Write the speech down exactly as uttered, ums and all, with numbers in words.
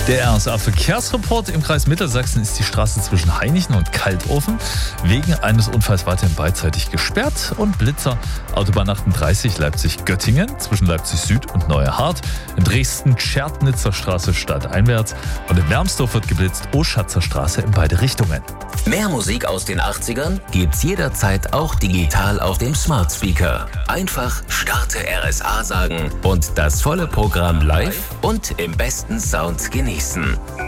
Der R S A-Verkehrsreport: Im Kreis Mittelsachsen ist die Straße zwischen Hainichen und Kaltofen wegen eines Unfalls weiterhin beidseitig gesperrt. Und Blitzer: Autobahn achtunddreißig Leipzig-Göttingen zwischen Leipzig Süd und Neuerhardt. In Dresden Scherdnitzer Straße stadteinwärts. Und in Wermsdorf wird geblitzt Oschatzer Straße in beide Richtungen. Mehr Musik aus den achtzigern gibt's jederzeit auch digital auf dem Smart Speaker. Einfach Starte R S A sagen und das volle Programm live und im besten Sound genießen.